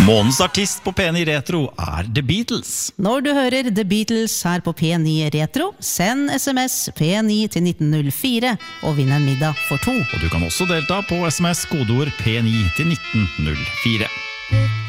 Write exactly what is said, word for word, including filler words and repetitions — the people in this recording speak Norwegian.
Månens artist på P ni Retro er The Beatles. Når du hører The Beatles her på P ni Retro, send sms P ni til nitten null fire og vinn en middag for to. Og du kan også delta på sms kodeord P ni til nitten null fire.